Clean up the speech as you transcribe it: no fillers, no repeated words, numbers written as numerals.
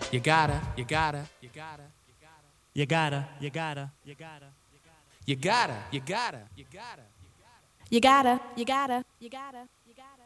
You gotta, you gotta, you gotta, You gotta, you gotta, you gotta. you gotta, you gotta, you gotta. You gotta, you gotta, you gotta, you gotta.